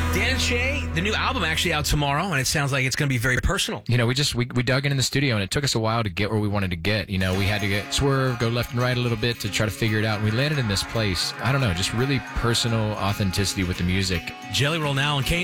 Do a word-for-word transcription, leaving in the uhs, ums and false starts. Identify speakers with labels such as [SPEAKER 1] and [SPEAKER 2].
[SPEAKER 1] Dan and Shay, the new album actually out tomorrow, and it sounds like it's going to be very personal.
[SPEAKER 2] You know, we just we, we dug in in the studio, and it took us a while to get where we wanted to get. You know, we had to get swerve, go left and right a little bit to try to figure it out, and we landed in this place. I don't know, just really personal authenticity with the music.
[SPEAKER 1] Jelly Roll now on K